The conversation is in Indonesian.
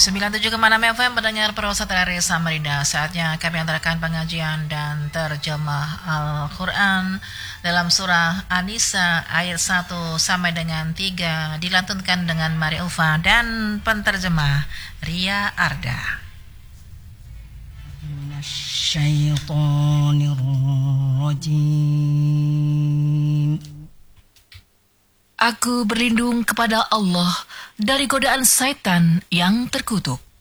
97,6 FM pendengar Perosa Terare Samarinda. Saatnya kami antarkan pengajian dan terjemah Al-Quran dalam surah An-Nisa ayat 1 sampai dengan 3 dilantunkan dengan Mari Ufa dan penterjemah Ria Arda. Aku berlindung kepada Allah dari godaan syaitan yang terkutuk.